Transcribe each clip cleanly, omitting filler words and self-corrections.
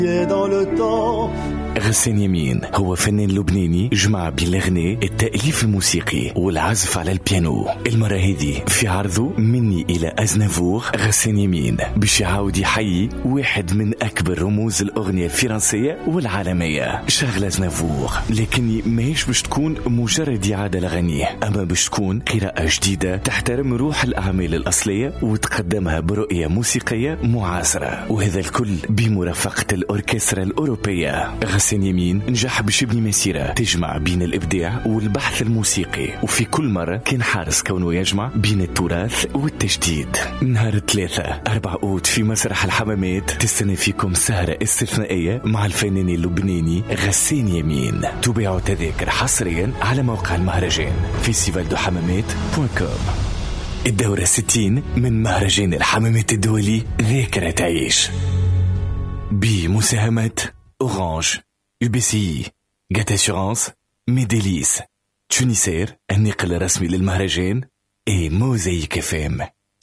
غسان يمين هو فنان لبناني جمع بين الغناء، التأليف الموسيقي والعزف على البيانو. المرة هذه في عرضه مني إلى أزنافور غسان يمين باش يعاود يحيي واحد من أكبر رموز الأغنية الفرنسية والعالمية، شارل أزنافور. لكني ماهيش باش تكون مجرد إعادة لغنيه، أما باش تكون قراءة جديدة تحترم روح الأعمال الأصلية وتقدمها برؤية موسيقية معاصرة، وهذا الكل بمرافقة الأوركسترا الأوروبية. غسان يمين نجح باش يبني مسيرة تجمع بين الإبداع والبحث الموسيقي، وفي كل مرة كان حارس كونه يجمع بين التراث والتجديد. نهار 3-4 أوت في مسرح الحمامات تستنى فيكم سهرة استثنائية مع الفنان اللبناني غسان يمين. تباعوا تذاكر حصريا على موقع المهرجان festivaldohammamat.com. الدورة 60 من مهرجان الحمامات الدولي ذاكرة تعيش بمساهمة أورانج، UBCI، جات أسيورانس، ميديليس، تونيسير النقل الرسمي للمهرجان، موزايك FM.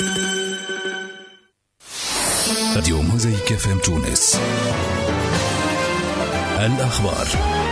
راديو موزايك FM تونس. الأخبار.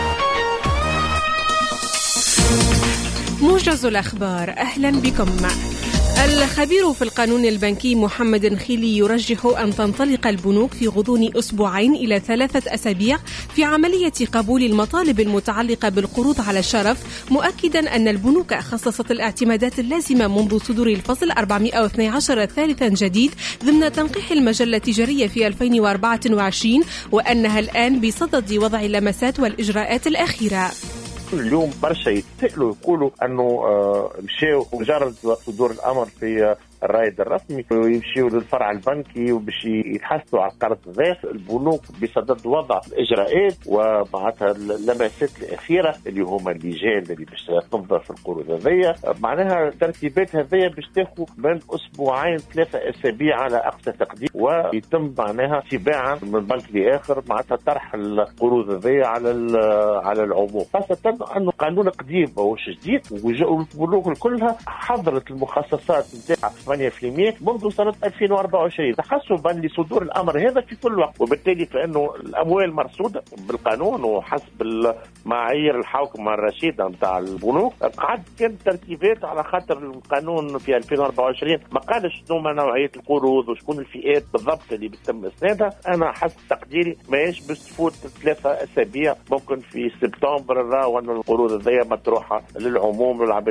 موجز الأخبار، أهلا بكم. الخبير في القانون البنكي محمد نخيلي يرجح أن تنطلق البنوك في غضون أسبوعين إلى 3 أسابيع في عملية قبول المطالب المتعلقة بالقروض على الشرف، مؤكدا أن البنوك خصصت الاعتمادات اللازمة منذ صدور الفصل 412 ثالثا جديد ضمن تنقيح المجلة التجارية في 2024، وأنها الآن بصدد وضع اللمسات والإجراءات الأخيرة. اليوم برشا يتسألوا يقولوا أنه مشاو مجرد صدور الأمر في الرائد الرسمي ويمشيوا للفرع البنكي وباش يتحسوا على القرض ذا. البنوك بصدد وضع الإجراءات ومعناتها اللمسات الأخيرة اللي هما اللجان اللي باش تنظر في القروض هذيا. معناها الترتيبات هذيا باش تاخذ من أسبوعين 3 أسابيع على أقصى تقدير، ويتم معناها تباعا من بنك لآخر معناتها طرح القروض هذيا على العموم، خاصة أنه قانون قديم وش جديد، والبنوك كلها حضرت المخصصات نتاعها 8% منذ سنة 2024 تحسبا لصدور الأمر هذا في كل وقت، وبالتالي فإنه الأموال مرصودة بالقانون وحسب المعايير الحوكمة الرشيدة نتاع البنوك. قعد كان ترتيبات على خاطر القانون في 2024 ما قالش شنو نوعية القروض وشكون الفئات بالضبط اللي بتتم إسنادها. أنا حسب تقديري ماهيش باش تفوت 3 أسابيع، ممكن في سبتمبر وأن القروض ذي مطروحة للعموم والعباد.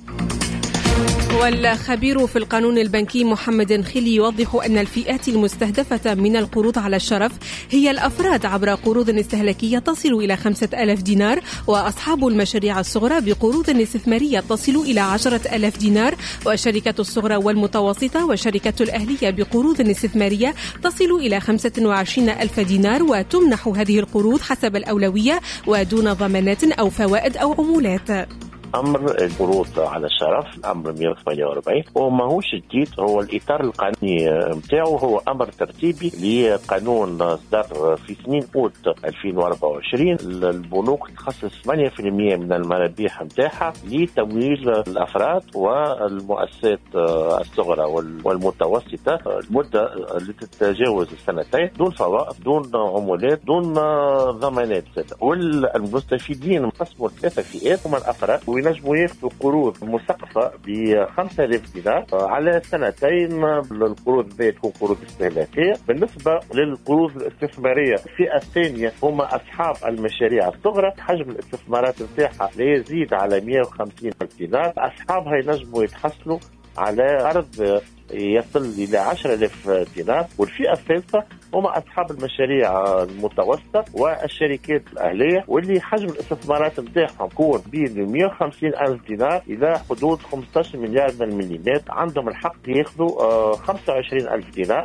والخبير في القانون البنكي محمد نخيلي يوضح أن الفئات المستهدفة من القروض على الشرف هي الأفراد عبر قروض استهلاكية تصل إلى 5000 دينار، وأصحاب المشاريع الصغرى بقروض استثمارية تصل إلى 10,000 دينار، والشركات الصغرى والمتوسطة والشركات الأهلية بقروض استثمارية تصل إلى 25,000 دينار، وتمنح هذه القروض حسب الأولوية ودون ضمانات أو فوائد أو عمولات. أمر القروض على الشرف الأمر 148 وما هوش جديد، هو الإطار القانوني متاعه هو أمر ترتيبي لقانون صدر في سنين أوت 2024. البنوك تخصص 8% من المرابيح متاعها لتمويل الأفراد والمؤسسات الصغرى والمتوسطة المدة اللي تتجاوز 2 دون فوائد دون عمولات دون ضمانات. والمستفيدين انقسموا 3 فئات هما الأفراد وينجموا ياخذوا قروض مسقفة ب5,000 دينار على 2 القروض ذي تكون قروض استهلاكية. بالنسبة للقروض الاستثمارية الفئة الثانية هم أصحاب المشاريع الصغرى، حجم الاستثمارات نتاعها لا يزيد على 150,000 دينار. أصحابها ينجموا يتحصلوا على قرض يصل إلى 10,000 دينار. والفئة الثالثة هم أصحاب المشاريع المتوسطة والشركات الأهلية واللي حجم الاستثمارات نتاعهم يكون بين 150,000 دينار إلى حدود 15 مليار من المليونات، عندهم الحق ياخذوا 25,000 دينار.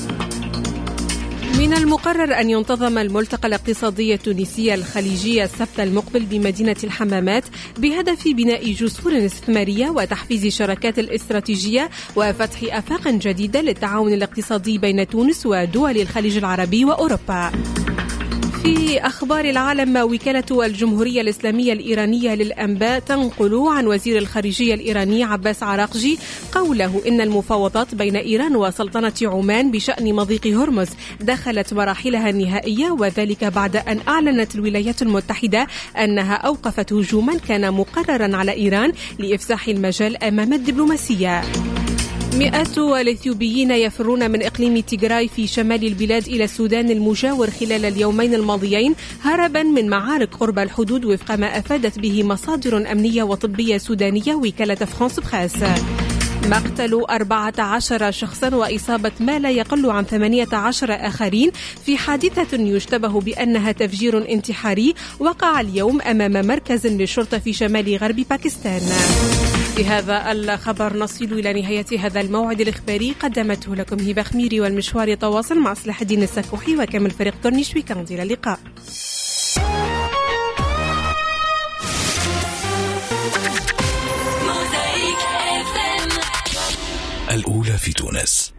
من المقرر أن ينتظم الملتقى الاقتصادي التونسي الخليجي السبت المقبل بمدينة الحمامات بهدف بناء جسور استثمارية وتحفيز الشراكات الاستراتيجية وفتح آفاق جديدة للتعاون الاقتصادي بين تونس ودول الخليج العربي وأوروبا. في أخبار العالم، وكالة الجمهورية الإسلامية الإيرانية للأنباء تنقل عن وزير الخارجية الإيراني عباس عراقجي قوله إن المفاوضات بين إيران وسلطنة عمان بشأن مضيق هرمز دخلت مراحلها النهائية، وذلك بعد أن أعلنت الولايات المتحدة أنها أوقفت هجوما كان مقررا على إيران لإفساح المجال أمام الدبلوماسية. مئات الإثيوبيين يفرون من إقليم تيغراي في شمال البلاد إلى السودان المجاور خلال اليومين الماضيين هربا من معارك قرب الحدود، وفق ما أفادت به مصادر أمنية وطبية سودانية وكالة فرانس بريس. مقتل 14 شخصا وإصابة ما لا يقل عن 18 آخرين في حادثة يشتبه بأنها تفجير انتحاري وقع اليوم أمام مركز للشرطة في شمال غرب باكستان. بهذا الخبر نصل إلى نهاية هذا الموعد الإخباري، قدمته لكم هبة خميري، والمشوار يتواصل مع صلاح الدين السكوحي وكامل فريق كورنيش ويكاند. إلى اللقاء. الأولى في تونس.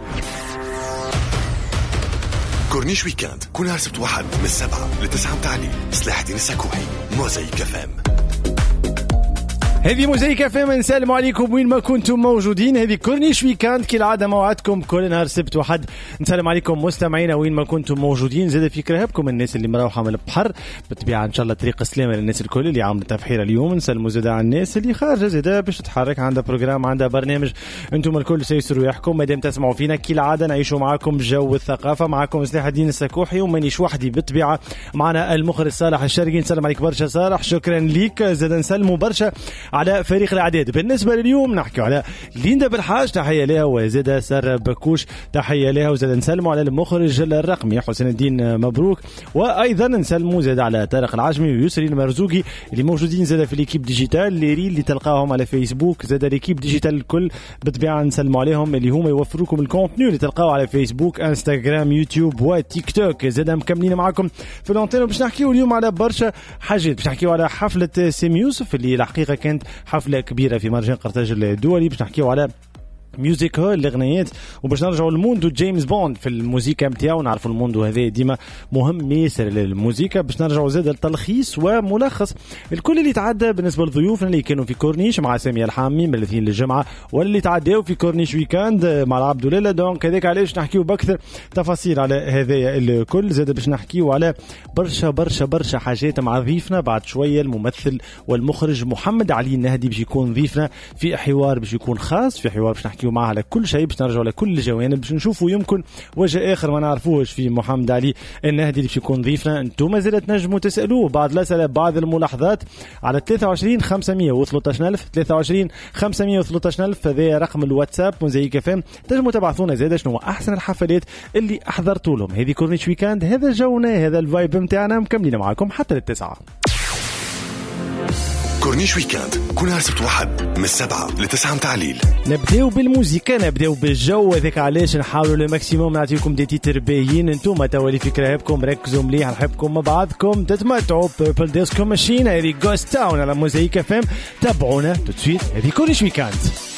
كورنيش ويكاند كل نهار سبت واحد من 7 ل 9 متاع الليل. صلاح الدين السكوحي، موزايك فام. هذه موزايك فام. نسلم عليكم وين ما كنتم موجودين. هذه كورنيش ويكاند كالعاده موعدكم كل نهار سبت وحد. نسلم عليكم مستمعينا وين ما كنتم موجودين. زاد فكره بكم الناس اللي مروحه من البحر بالطبيعه ان شاء الله طريق السلامه للناس الكل اللي عامله تفحيره اليوم. نسلموا زاد على الناس اللي خارجه زاد باش تتحرك، عندها بروجرام عندها برنامج. انتم الكل سيسروا يحكم مادام تسمعوا فينا كالعاده. نعيشوا معاكم جو الثقافه، معاكم صلاح الدين السكوحي ومانيش وحدي بالطبيعه. معنا المخرج صالح الشرقي. نسلم عليك برشا صالح، شكرا ليك. زاد نسلموا برشا على فريق العديد. بالنسبة لليوم نحكي على ليندا بالحاج، تحية لها، وزاد سر بكوش تحية لها، وزاد نسلموا على المخرج الرقمي حسين الدين مبروك، وأيضا نسلموا زاد على طارق العجمي ويسري المرزوقي اللي موجودين زاد في الكيب ديجيتال اللي تلقاهم على فيسبوك. زاد الكيب ديجيتال الكل بالطبيعة نسلموا عليهم اللي هم يوفروكم الكونتنيو اللي تلقاوه على فيسبوك انستغرام يوتيوب وتيك توك. زاد مكملين معكم في الانتين باش نحكيو اليوم على برشا حاجات. باش نحكيو على حفلة سيم يوسف اللي الحقيقة كانت حفلة كبيرة في مهرجان قرطاج الدولي. باش نحكيو على ميوزيك هول الاغنيات، وباش نرجعوا للموندو جيمس بوند في الموسيقى نتاعو. نعرفوا الموندو هذا ديما مهم ياسر للموسيقى. باش نرجعوا زاد التلخيص وملخص الكل اللي تعدى بالنسبه لضيوفنا اللي كانوا في كورنيش مع ساميه الحامي من الاثنين للجمعه، واللي تعداوا في كورنيش ويكاند مع العبد لله. دونك هذاك علاش نحكيو باكثر تفاصيل على هذايا الكل. زاد باش نحكيو على برشا برشا برشا حاجات مع ضيفنا بعد شويه. الممثل والمخرج محمد علي النهدي باش يكون ضيفنا في حوار باش يكون خاص، في حوار باش نحكيو معه على كل شيء، باش نرجعوا لكل الجوانب، باش نشوفوا يمكن وجه اخر ما نعرفوش في محمد علي النهدي اللي باش يكون ضيفنا. انتم مازال تنجموا تسالوه بعض الاسئله بعض الملاحظات على 23 513,000 23 513,000. هذا رقم الواتساب موزايك فام. تنجموا تبعثونا زاد شنو احسن الحفلات اللي احضرتوا لهم. هذه كورنيش ويكاند، هذا جونا، هذا الفايب نتاعنا، مكملين معاكم حتى للتسعة. كورنيش ويكاند كل نهار سبت واحد من 7 ل 9 متاع الليل. نبداو بالموسيقى، نبداو بالجو. هذاك علاش نحاولوا للماكسيموم نعطيكم دي تيتر باهيين. انتم تولي فكره بكم، ركزوا مليح، نحبكم مع بعضكم تتمتعوا. بيربل ديسكو ماشين، هذه جوست تاون على موزايك فام. تابعونا تو سويت، هذه كورنيش ويكاند.